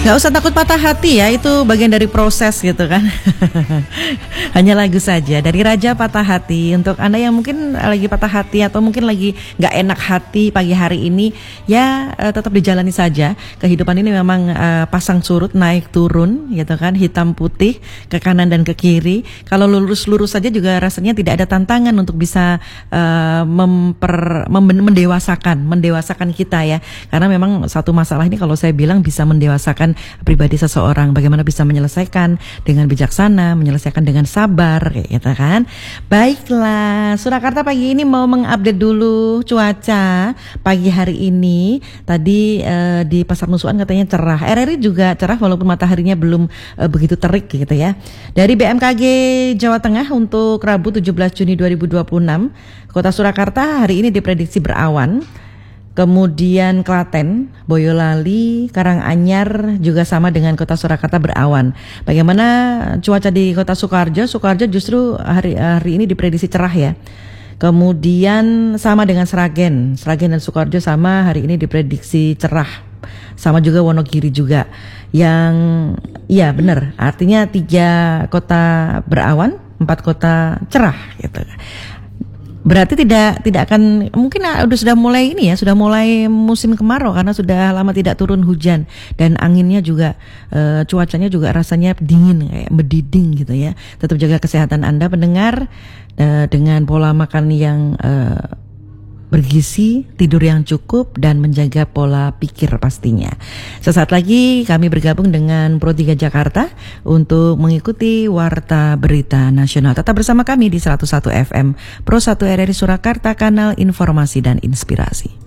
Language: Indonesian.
Gak usah takut patah hati ya, itu bagian dari proses gitu kan. Hanya lagu saja dari Raja Patah Hati. Untuk Anda yang mungkin lagi patah hati atau mungkin lagi gak enak hati pagi hari ini, ya tetap dijalani saja. Kehidupan ini memang pasang surut, naik turun gitu kan, hitam putih, ke kanan dan ke kiri. Kalau lurus-lurus saja juga rasanya tidak ada tantangan untuk bisa mendewasakan kita ya. Karena memang satu masalah ini kalau saya bilang bisa mendewasakan pribadi seseorang, bagaimana bisa menyelesaikan dengan bijaksana, menyelesaikan dengan sabar kayak gitu kan. Baiklah, Surakarta pagi ini mau mengupdate dulu cuaca pagi hari ini. Tadi di Pasar Nusuan katanya cerah, RRI juga cerah walaupun mataharinya belum begitu terik gitu ya. Dari BMKG Jawa Tengah untuk Rabu 17 Juni 2026, Kota Surakarta hari ini diprediksi berawan. Kemudian Klaten, Boyolali, Karanganyar juga sama dengan Kota Surakarta berawan. Bagaimana cuaca di Kota Sukoharjo? Sukoharjo justru hari ini diprediksi cerah ya. Kemudian sama dengan Sragen dan Sukoharjo sama hari ini diprediksi cerah. Sama juga Wonogiri juga. Yang iya benar, artinya 3 kota berawan, 4 kota cerah gitu. Berarti tidak akan, mungkin sudah mulai ini ya, sudah mulai musim kemarau karena sudah lama tidak turun hujan dan anginnya juga cuacanya juga rasanya dingin kayak mendiding gitu ya. Tetap jaga kesehatan Anda pendengar dengan pola makan yang bergizi, tidur yang cukup, dan menjaga pola pikir pastinya. Sesaat lagi kami bergabung dengan Pro 3 Jakarta untuk mengikuti Warta Berita Nasional. Tetap bersama kami di 101 FM Pro 1 RRI Surakarta, kanal informasi dan inspirasi.